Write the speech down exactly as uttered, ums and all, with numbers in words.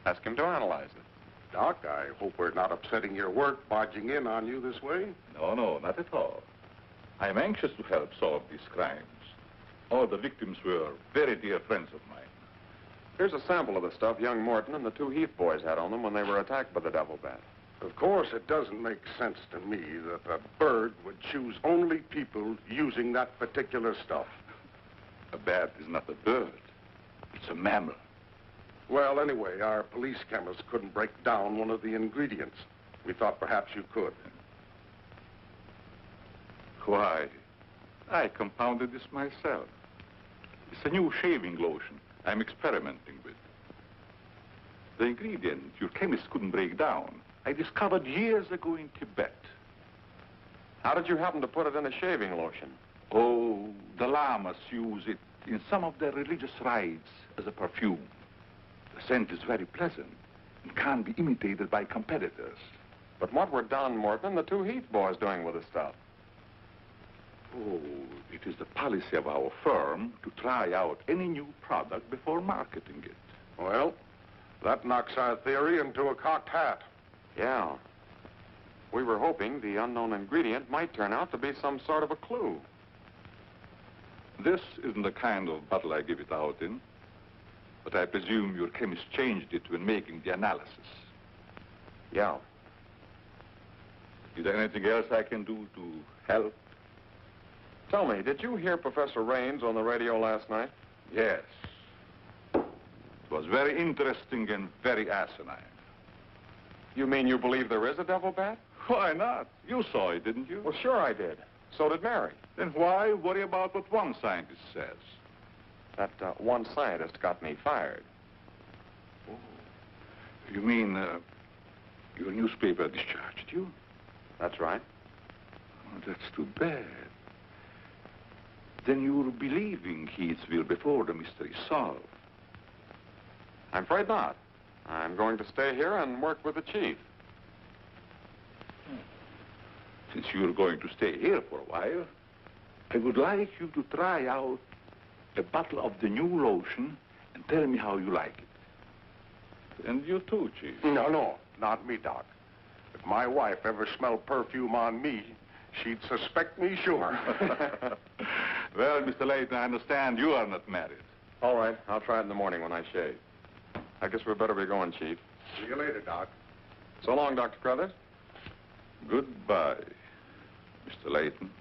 Ask him to analyze it. Doc, I hope we're not upsetting your work barging in on you this way. No, no, not at all. I am anxious to help solve these crimes. All the victims were very dear friends of mine. Here's a sample of the stuff young Morton and the two Heath boys had on them when they were attacked by the devil bat. Of course, it doesn't make sense to me that a bird would choose only people using that particular stuff. A bat is not a bird. It's a mammal. Well, anyway, our police chemist couldn't break down one of the ingredients. We thought perhaps you could. Why, I compounded this myself. It's a new shaving lotion I'm experimenting with. The ingredient your chemist couldn't break down, I discovered years ago in Tibet. How did you happen to put it in a shaving lotion? Oh, the lamas use it in some of their religious rites as a perfume. The scent is very pleasant and can't be imitated by competitors. But what were Don Morton and the two Heath boys doing with the stuff? Oh, it is the policy of our firm to try out any new product before marketing it. Well, that knocks our theory into a cocked hat. Yeah. We were hoping the unknown ingredient might turn out to be some sort of a clue. This isn't the kind of bottle I give it out in, but I presume your chemist changed it when making the analysis. Yeah. Is there anything else I can do to help? Tell me, did you hear Professor Raines on the radio last night? Yes. It was very interesting and very asinine. You mean you believe there is a devil bat? Why not? You saw it, didn't you? Well, sure I did. So did Mary. Then why worry about what one scientist says? That uh, one scientist got me fired. Oh. You mean uh, your newspaper discharged you? That's right. Oh, that's too bad. Then you're believing Heathville before the mystery is solved. I'm afraid not. I'm going to stay here and work with the chief. Since you're going to stay here for a while, I would like you to try out a bottle of the new lotion and tell me how you like it. And you too, Chief. No, no, not me, Doc. If my wife ever smelled perfume on me, she'd suspect me sure. Well, Mister Layton, I understand you are not married. All right, I'll try it in the morning when I shave. I guess we better be going, Chief. See you later, Doc. So long, Doctor Crothers. Goodbye, Mister Layton.